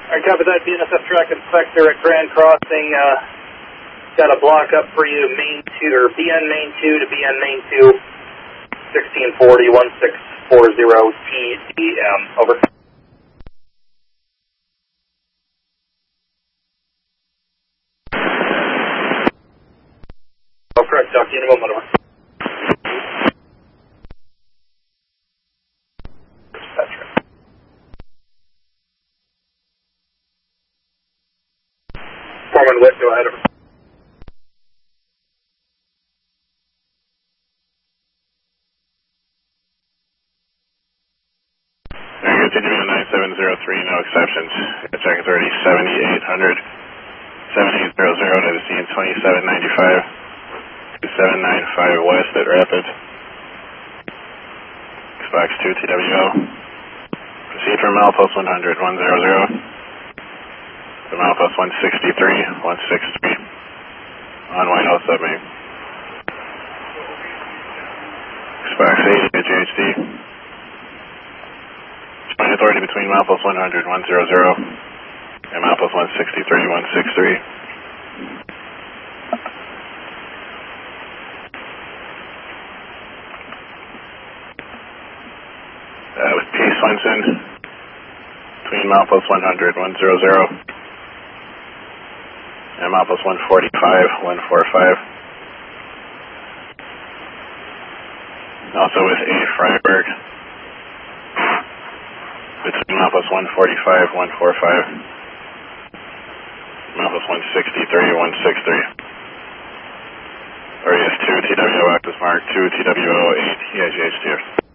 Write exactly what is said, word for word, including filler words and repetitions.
Alright, copy that. B N S F track inspector at Grand Crossing. Uh, got a block up for you, main two, or B N main two to B N main two, sixteen forty, sixteen forty T D M. Over. Oh, correct. Talk to you in a moment. Over. Foreman Witt, go ahead. Over. Good to you, nine seven zero three, no exceptions. Check authority seventy-eight hundred, seventy-eight hundred to the scene twenty-seven ninety-five, two seven nine five west at Rapid. Xbox two T W O. Proceed from Milepost one hundred, one hundred. To Milepost one sixty-three, one sixty-three. On White House submarine. Xbox eighty at J H D. Joint authority between Milepost one hundred, one hundred, and Milepost one sixty-three, one sixty-three. Uh, with P. Swenson, between Milepost one hundred, one hundred, and Milepost one forty-five, one forty-five. Also with A. Freiberg, between Milepost one forty-five, one forty-five, Milepost one sixty-three, one sixty-three. Area two T W O, active mark two T W O eight, E I G H two.